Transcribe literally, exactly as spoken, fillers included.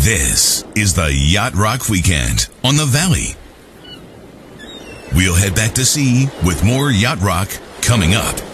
This is the Yacht Rock Weekend on the Valley. We'll head back to sea with more Yacht Rock coming up.